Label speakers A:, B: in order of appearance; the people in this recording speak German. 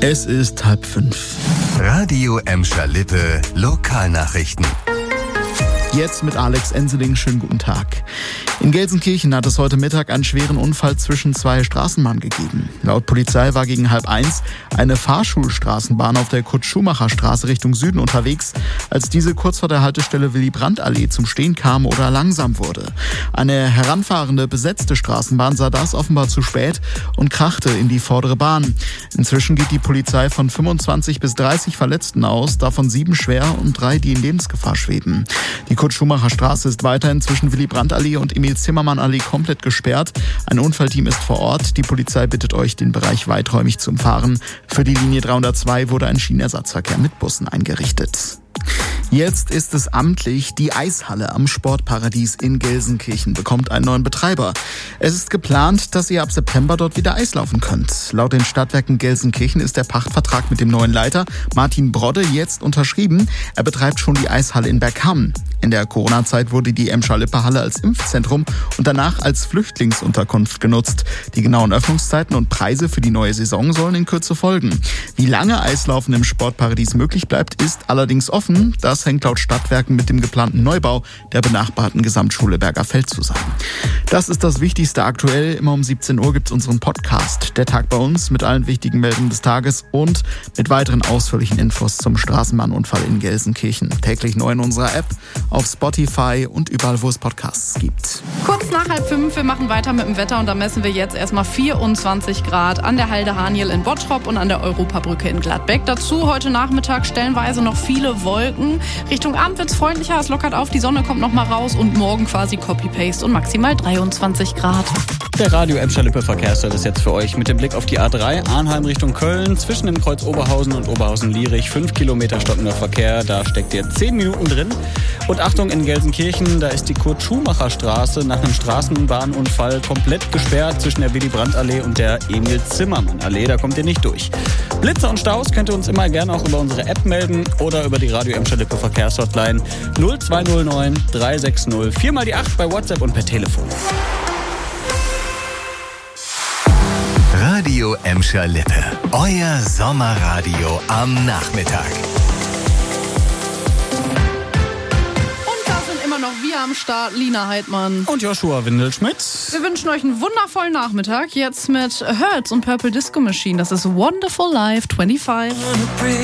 A: Es ist 4:30.
B: Radio Emscher-Lippe, Lokalnachrichten.
A: Jetzt mit Alex Enseling, schönen guten Tag. In Gelsenkirchen hat es heute Mittag einen schweren Unfall zwischen zwei Straßenbahnen gegeben. Laut Polizei war gegen 1:30 eine Fahrschulstraßenbahn auf der Kurt-Schumacher-Straße Richtung Süden unterwegs, als diese kurz vor der Haltestelle Willy-Brandt-Allee zum Stehen kam oder langsam wurde. Eine heranfahrende, besetzte Straßenbahn sah das offenbar zu spät und krachte in die vordere Bahn. Inzwischen geht die Polizei von 25 bis 30 Verletzten aus, davon 7 schwer und 3, die in Lebensgefahr schweben. Die Kurt-Schumacher-Straße ist weiterhin zwischen Willy-Brandt-Allee und Emil-Zimmermann-Allee komplett gesperrt. Ein Unfallteam ist vor Ort. Die Polizei bittet euch, den Bereich weiträumig zu umfahren. Für die Linie 302 wurde ein Schienenersatzverkehr mit Bussen eingerichtet. Jetzt ist es amtlich, die Eishalle am Sportparadies in Gelsenkirchen bekommt einen neuen Betreiber. Es ist geplant, dass ihr ab September dort wieder Eis laufen könnt. Laut den Stadtwerken Gelsenkirchen ist der Pachtvertrag mit dem neuen Leiter Martin Brodde jetzt unterschrieben. Er betreibt schon die Eishalle in Berghammen. In der Corona-Zeit wurde die Emscher-Lippe-Halle als Impfzentrum und danach als Flüchtlingsunterkunft genutzt. Die genauen Öffnungszeiten und Preise für die neue Saison sollen in Kürze folgen. Wie lange Eislaufen im Sportparadies möglich bleibt, ist allerdings offen. Das hängt laut Stadtwerken mit dem geplanten Neubau der benachbarten Gesamtschule Bergerfeld zusammen. Das ist das Wichtigste aktuell. Immer um 17 Uhr gibt's unseren Podcast. Der Tag bei uns mit allen wichtigen Meldungen des Tages und mit weiteren ausführlichen Infos zum Straßenbahnunfall in Gelsenkirchen. Täglich neu in unserer App, auf Spotify und überall, wo es Podcasts gibt.
C: Kurz nach 4:30, wir machen weiter mit dem Wetter und da messen wir jetzt erstmal 24 Grad an der Halde Haniel in Bottrop und an der Europabrücke in Gladbeck. Dazu heute Nachmittag stellenweise noch viele Wolken. Richtung Abend wird's freundlicher, es lockert auf, die Sonne kommt noch mal raus und morgen quasi Copy-Paste und maximal 23 Grad.
D: Der Radio Emscher-Lippe Verkehrsservice jetzt für euch mit dem Blick auf die A3 Arnheim Richtung Köln. Zwischen dem Kreuz Oberhausen und Oberhausen-Lierich 5 Kilometer stockender Verkehr. Da steckt ihr 10 Minuten drin. Und Achtung, in Gelsenkirchen, da ist die Kurt-Schumacher-Straße nach einem Straßenbahnunfall komplett gesperrt zwischen der Willy-Brandt-Allee und der Emil-Zimmermann-Allee. Da kommt ihr nicht durch. Blitze und Staus könnt ihr uns immer gerne auch über unsere App melden oder über die Radio Emscher-Lippe Verkehrshotline 0209 360 4 mal die 8 bei WhatsApp und per Telefon.
B: Radio Emscher-Lippe, euer Sommerradio am Nachmittag.
C: Und da sind immer noch wir am Start, Lina Heidmann
D: Und Joshua Windelschmidt.
C: Wir wünschen euch einen wundervollen Nachmittag. Jetzt mit Hurts und Purple Disco Machine. Das ist Wonderful Life 25.